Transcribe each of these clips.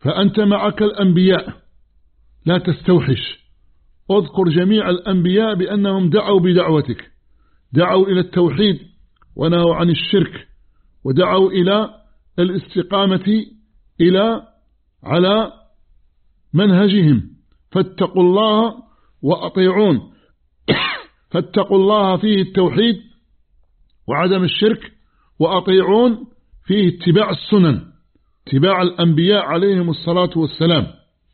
فأنت معك الأنبياء لا تستوحش، اذكر جميع الأنبياء بأنهم دعوا بدعوتك، دعوا إلى التوحيد ونهوا عن الشرك، ودعوا إلى الاستقامة على منهجهم، فاتقوا الله وأطيعون. فاتقوا الله فيه التوحيد وعدم الشرك، وأطيعون فيه اتباع السنن، اتباع الأنبياء عليهم الصلاة والسلام.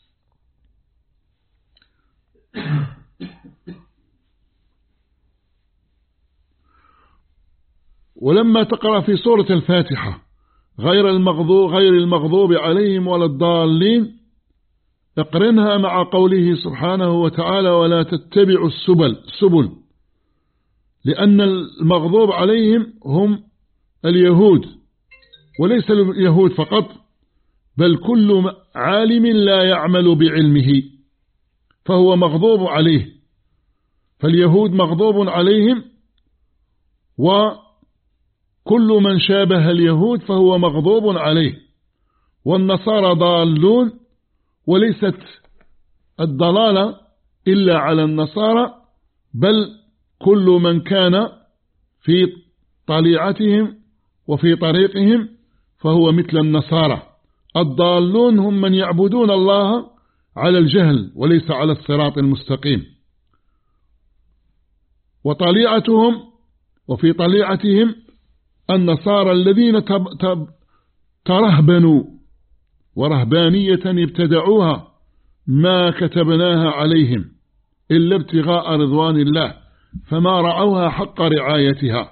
ولما تقرأ في سورة الفاتحة غير المغضوب عليهم ولا الضالين، اقرنها مع قوله سبحانه وتعالى ولا تتبعوا السبل، لأن المغضوب عليهم هم اليهود، وليس اليهود فقط، بل كل عالم لا يعمل بعلمه فهو مغضوب عليه. فاليهود مغضوب عليهم، وكل من شابه اليهود فهو مغضوب عليه. والنصارى ضالون، وليست الضلالة إلا على النصارى، بل كل من كان في طليعتهم وفي طريقهم فهو مثل النصارى. الضالون هم من يعبدون الله على الجهل وليس على الصراط المستقيم. وفي طليعتهم النصارى الذين ترهبنوا ورهبانية ابتدعوها ما كتبناها عليهم إلا ابتغاء رضوان الله، فما رعوها حق رعايتها.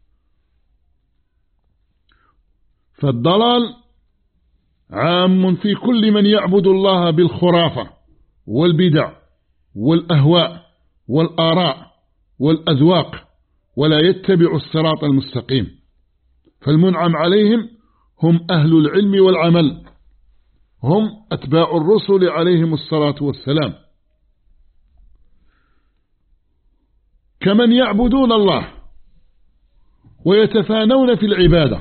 فالضلال عام في كل من يعبد الله بالخرافة والبدع والأهواء والآراء والأذواق ولا يتبع الصراط المستقيم. فالمنعم عليهم هم أهل العلم والعمل، هم أتباع الرسل عليهم الصلاة والسلام، كمن يعبدون الله ويتفانون في العبادة،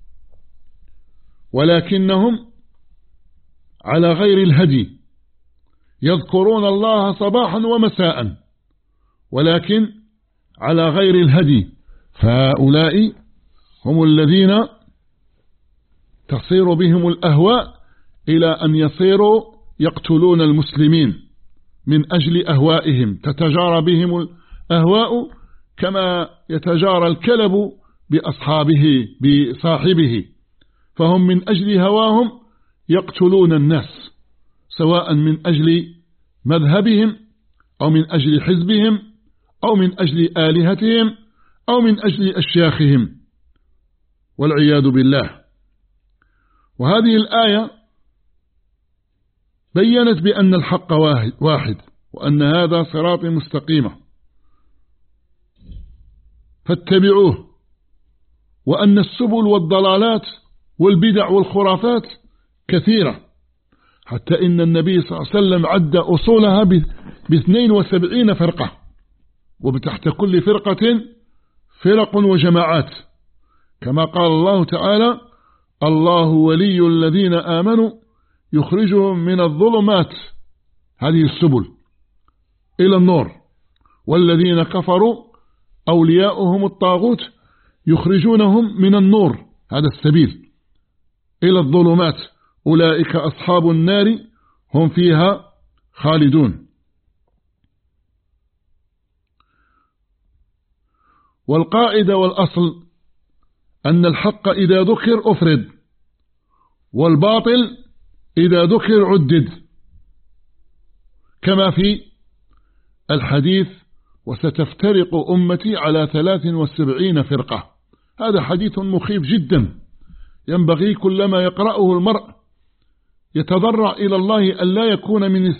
ولكنهم على غير الهدي، يذكرون الله صباحا ومساء ولكن على غير الهدي. فهؤلاء هم الذين تصير بهم الأهواء إلى أن يصيروا يقتلون المسلمين من أجل أهوائهم، تتجارى بهم الأهواء كما يتجارى الكلب بصاحبه، فهم من أجل هواهم يقتلون الناس، سواء من أجل مذهبهم أو من أجل حزبهم أو من أجل آلهتهم أو من أجل أشياخهم، والعياذ بالله. وهذه الآية بيّنت بأن الحق واحد، وأن هذا صراط مستقيم فاتبعوه، وأن السبل والضلالات والبدع والخرافات كثيرة، حتى إن النبي صلى الله عليه وسلم عد أصولها ب72 فرقة، وبتحت كل فرقة فرق وجماعات، كما قال الله تعالى الله ولي الذين آمنوا يخرجهم من الظلمات، هذه السبل، إلى النور، والذين كفروا أولياؤهم الطاغوت يخرجونهم من النور، هذا السبيل، إلى الظلمات، أولئك أصحاب النار هم فيها خالدون. والقاعدة والأصل أن الحق إذا ذكر أفرد، والباطل إذا ذكر عدد، كما في الحديث وستفترق أمتي على 73 فرقة. هذا حديث مخيف جدا، ينبغي كلما يقرأه المرء يتضرع إلى الله أن لا يكون من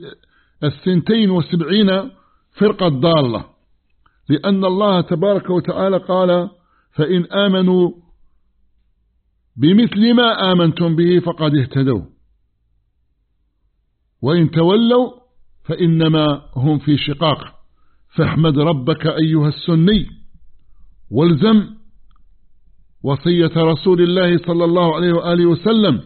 72 فرقة ضالة، لأن الله تبارك وتعالى قال فإن آمنوا بمثل ما آمنتم به فقد اهتدوا، وإن تولوا فإنما هم في شقاق. فاحمد ربك أيها السني، والزم وصية رسول الله صلى الله عليه وآله وسلم